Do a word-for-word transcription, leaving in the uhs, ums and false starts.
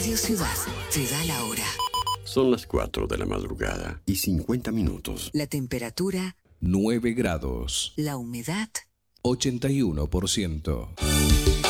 Radio Ciudad te da la hora. Son las cuatro de la madrugada y cincuenta minutos. La temperatura nueve grados. La humedad ochenta y uno por ciento.